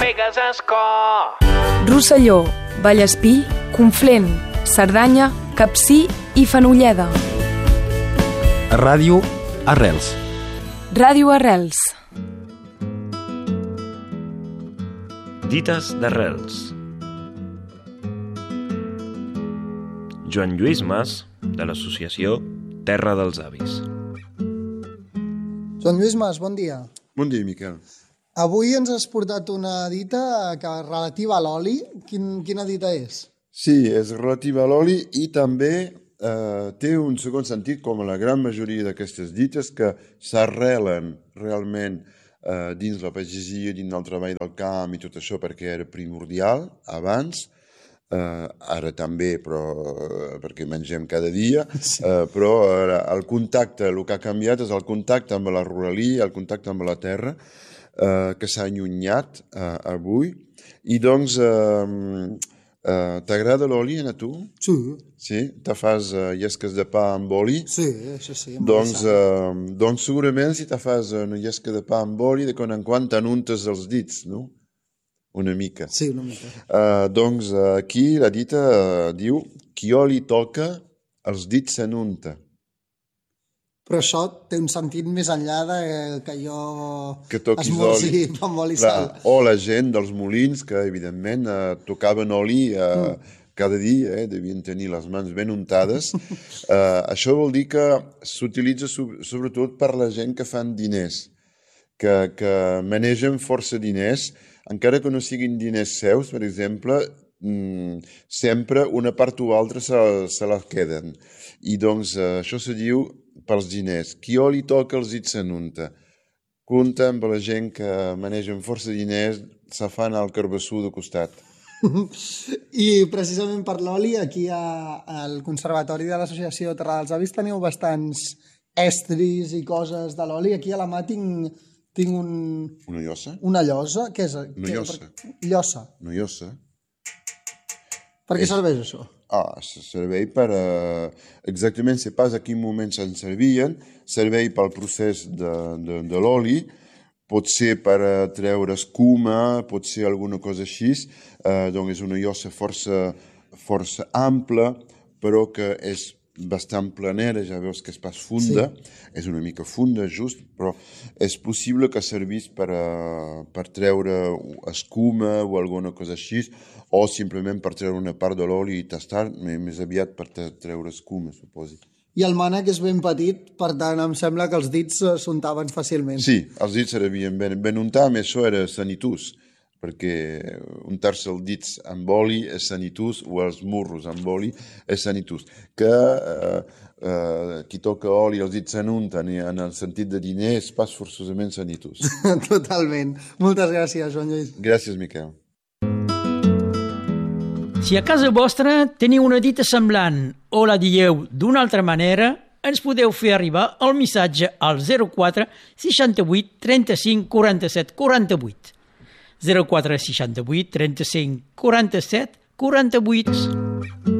pegues escó. Rosselló, Vallespí, Conflent, Cerdanya, Capcir i Fenolleda. Ràdio Arrels. Ràdio Arrels. Dites d'Arrels. Joan Lluís Mas, de l'associació Terra dels Avis. Joan Lluís Mas, bon dia. Bon dia, Miquel. Avui ens has portat una dita relativa a l'oli. Quina dita és? Sí, és relativa a l'oli i també té un segon sentit, com la gran majoria d'aquestes dites, que s'arrelen realment dins la pagesia, dins el treball del camp i tot això, perquè era primordial abans, ara també, però perquè mengem cada dia, però el contacte, el que ha canviat és el contacte amb la ruralia, el contacte amb la terra, que s'ha allunyat avui. I doncs, t'agrada l'oli, a tu? Sí. Sí? Te fas llesques de pa amb oli? Sí, això sí. Doncs segurament si te fas una llesca de pa amb oli, de quan en quan t'anuntes els dits, no? Una mica. Sí, una mica. Doncs aquí la dita diu qui oli toca, els dits s'anunta. Però això té un sentit més enllà de que jo esmorzi amb oli i sal. O la gent dels molins que, evidentment, tocaven oli cada dia, devien tenir les mans ben untades. Això vol dir que s'utilitza sobretot per la gent que fan diners, que manegen força diners, encara que no siguin diners seus, per exemple, sempre una part o altra se la queden. I doncs això se diu pels diners. Qui oli toca, els dits s'anunta. Compte amb la gent que manegen força diners, se fan al carbassú de costat. I precisament per l'oli, aquí al Conservatori de l'Associació Terra dels Avis teniu bastants estris i coses de l'oli. Aquí a la mà tinc una llosa? Una llosa? Què és? Una llosa. Llosa. Una llosa. Per què serveix això? Serveix per... Exactament, sé pas a quin moment se'n servien. Serveix pel procés de l'oli. Pot ser per treure escuma, pot ser alguna cosa així. Doncs és una llosa força ampla, però que és bastant planera, ja veus que és pas funda, és una mica funda just, però és possible que servís per treure escuma o alguna cosa així, o simplement per treure una part de l'oli i tastar, més aviat per treure escuma, suposi. I el mànec és ben petit, per tant em sembla que els dits s'untaven fàcilment. Sí, els dits servien ben untar, més això era sanitús, perquè untar-se els dits amb oli és sanitús, o els morros amb oli és sanitús. Que qui toca oli els dits s'anunten, en el sentit de diner, és pas forçosament sanitús. Totalment. Moltes gràcies, Joan Lluís. Gràcies, Miquel. Si a casa vostra teniu una dita semblant o la dieu d'una altra manera, ens podeu fer arribar el missatge al 04 68 35 47 48. 04 68 35 47 48.